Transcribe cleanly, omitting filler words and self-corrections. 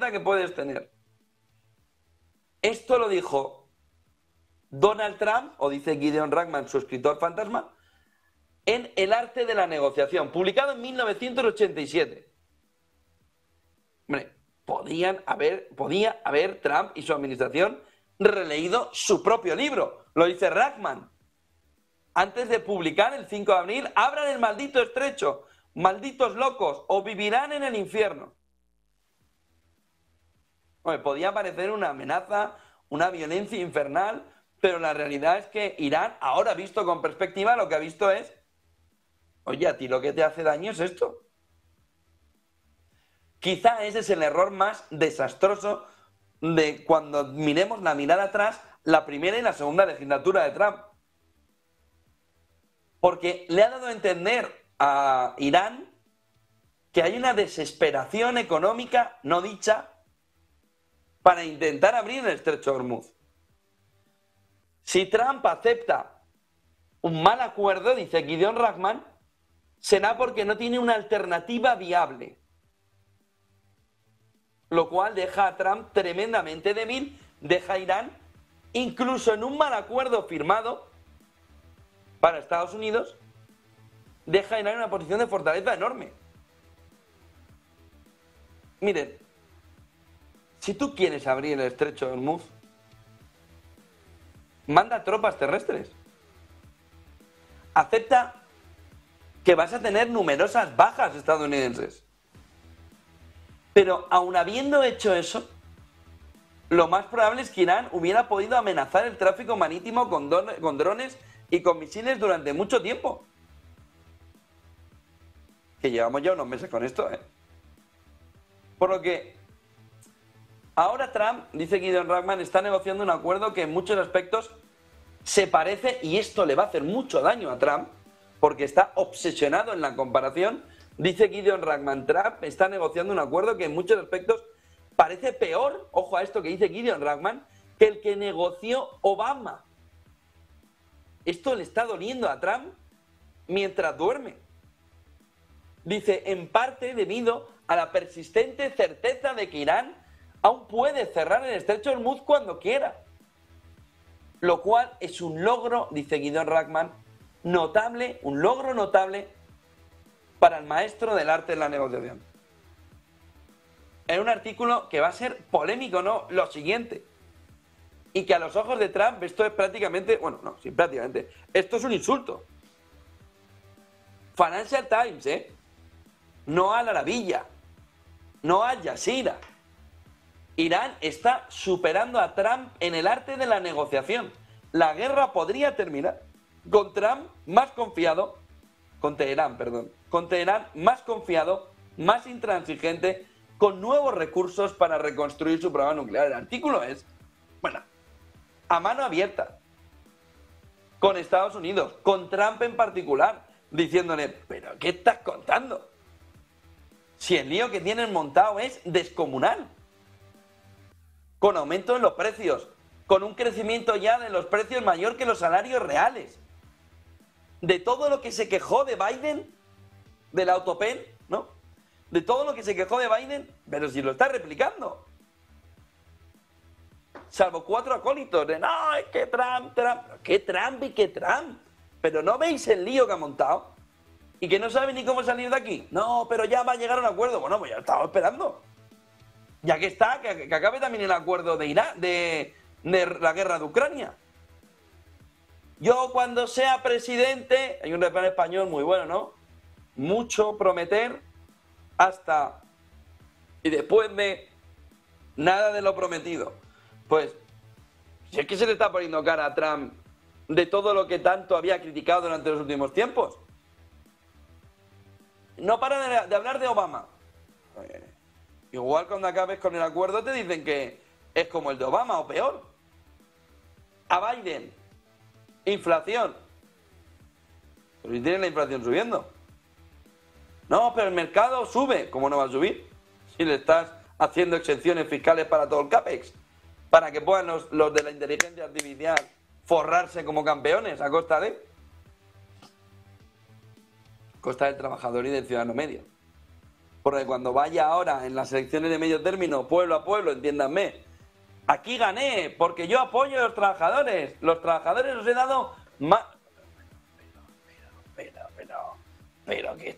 mierda que puedes tener. Esto lo dijo Donald Trump, o dice Gideon Rachman, su escritor fantasma, en El arte de la negociación, publicado en 1987. Hombre, podía haber Trump y su administración releído su propio libro. Lo dice Rachman. Antes de publicar el 5 de abril, abran el maldito estrecho, malditos locos, o vivirán en el infierno. Hombre, podía parecer una amenaza, una violencia infernal, pero la realidad es que Irán, ahora visto con perspectiva, lo que ha visto es, oye, a ti lo que te hace daño es esto. Quizá ese es el error más desastroso de cuando miremos la mirada atrás, la primera y la segunda legislatura de Trump. Porque le ha dado a entender a Irán que hay una desesperación económica no dicha para intentar abrir el estrecho de Hormuz. Si Trump acepta un mal acuerdo, dice Gideon Rachman, será porque no tiene una alternativa viable. Lo cual deja a Trump tremendamente débil, deja a Irán, incluso en un mal acuerdo firmado para Estados Unidos, deja a Irán en una posición de fortaleza enorme. Miren, si tú quieres abrir el estrecho de Hormuz, manda tropas terrestres. Acepta que vas a tener numerosas bajas estadounidenses. Pero aun habiendo hecho eso, lo más probable es que Irán hubiera podido amenazar el tráfico marítimo con drones y con misiles durante mucho tiempo. Que llevamos ya unos meses con esto, ¿eh? Por lo que ahora Trump, dice Gideon Rachman, está negociando un acuerdo que en muchos aspectos se parece, y esto le va a hacer mucho daño a Trump, porque está obsesionado en la comparación. Dice Gideon Rachman, Trump está negociando un acuerdo que en muchos aspectos parece peor, ojo a esto que dice Gideon Rachman, que el que negoció Obama. Esto le está doliendo a Trump mientras duerme. Dice, en parte debido a la persistente certeza de que Irán aún puede cerrar el estrecho de Hormuz cuando quiera. Lo cual es un logro, dice Gideon Rachman, notable, un logro notable para el maestro del arte de la negociación. En un artículo que va a ser polémico, ¿no? Lo siguiente. Y que a los ojos de Trump esto es prácticamente, bueno, no, sí, prácticamente, esto es un insulto. Financial Times, ¿eh? No Al Arabiya, no Al Jazeera. Irán está superando a Trump en el arte de la negociación. La guerra podría terminar con Trump más confiado, con Teherán más confiado, más intransigente, con nuevos recursos para reconstruir su programa nuclear. El artículo es, bueno, a mano abierta, con Estados Unidos, con Trump en particular, diciéndole, ¿pero qué estás contando? Si el lío que tienen montado es descomunal, con aumento en los precios, con un crecimiento ya de los precios mayor que los salarios reales. De todo lo que se quejó de Biden, del autopen, ¿no? De todo lo que se quejó de Biden, pero si lo está replicando. Salvo 4 acólitos de, no, es que Trump, ¿qué Trump y qué Trump? Pero ¿no veis el lío que ha montado? Y que no sabe ni cómo salir de aquí. No, pero ya va a llegar a un acuerdo. Bueno, pues ya estaba esperando. Ya que está, que acabe también el acuerdo de Irán, de la guerra de Ucrania. Yo cuando sea presidente, hay un refrán español muy bueno, ¿no? Mucho prometer hasta y después de nada de lo prometido. Pues, si es que se le está poniendo cara a Trump de todo lo que tanto había criticado durante los últimos tiempos. No para de hablar de Obama. Igual cuando acabes con el acuerdo te dicen que es como el de Obama o peor. A Biden, inflación. Pero si tiene la inflación subiendo. No, pero el mercado sube. ¿Cómo no va a subir? Si le estás haciendo exenciones fiscales para todo el CAPEX. Para que puedan los de la inteligencia artificial forrarse como campeones a costa de... A costa del trabajador y del ciudadano medio. porque cuando vaya ahora en las elecciones de medio término, pueblo a pueblo, entiéndanme, aquí gané, porque yo apoyo a los trabajadores. Los trabajadores os he dado más... Pero, ¿qué